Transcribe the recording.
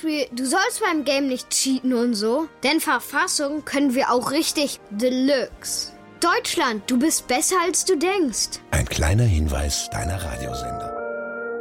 Beispiel, du sollst beim Game nicht cheaten und so, denn Verfassung können wir auch richtig Deluxe. Deutschland, du bist besser als du denkst. Ein kleiner Hinweis deiner Radiosender.